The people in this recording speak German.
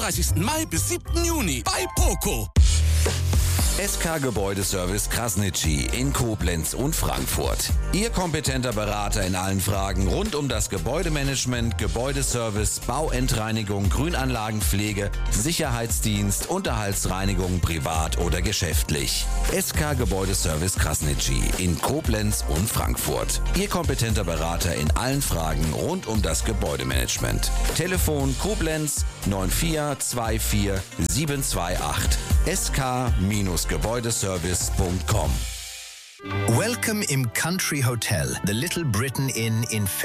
31. Mai bis 7. Juni bei Poco. SK Gebäudeservice Krasnitschi in Koblenz und Frankfurt. Ihr kompetenter Berater in allen Fragen rund um das Gebäudemanagement, Gebäudeservice, Bauendreinigung, Grünanlagenpflege, Sicherheitsdienst, Unterhaltsreinigung, privat oder geschäftlich. SK Gebäudeservice Krasnitschi in Koblenz und Frankfurt. Ihr kompetenter Berater in allen Fragen rund um das Gebäudemanagement. Telefon Koblenz 94 24 728 sk-gebäudeservice.com. Welcome im Country Hotel, the Little Britain Inn in